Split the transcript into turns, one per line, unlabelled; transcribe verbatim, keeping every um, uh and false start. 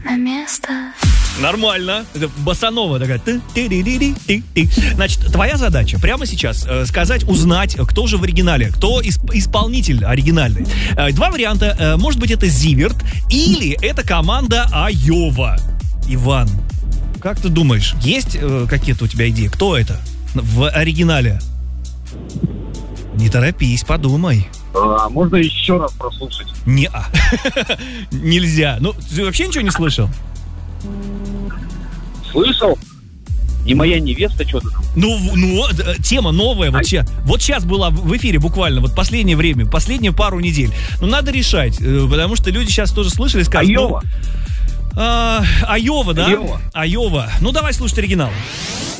на место.
Нормально. Это босанова такая. Ты-ты-ты-ты-ты-ты. Значит, твоя задача прямо сейчас э, сказать, узнать, кто же в оригинале, кто исп- исполнитель оригинальный. Э, два варианта. Э, может быть, это Зиверт или это команда Айова. Иван, как ты думаешь, есть э, какие-то у тебя идеи? Кто это в оригинале? Не торопись, подумай.
А, можно еще раз прослушать?
Не-а. Нельзя. Ну, ты вообще ничего не слышал?
Слышал? Не моя невеста, что-то там.
Ну, ну, тема новая. Вот, ща, вот сейчас была в эфире буквально, вот последнее время, последние пару недель. Ну, надо решать, потому что люди сейчас тоже слышали, скажут...
Айова.
Ну, а, Айова, да?
Айова.
Айова. Ну, давай слушать оригинал.